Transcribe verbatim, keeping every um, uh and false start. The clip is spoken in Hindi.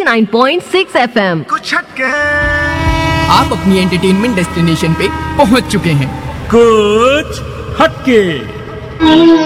नौ पॉइंट छह एफ एम। कुछ हटके आप अपनी एंटरटेनमेंट डेस्टिनेशन पे पहुंच चुके हैं। कुछ हटके।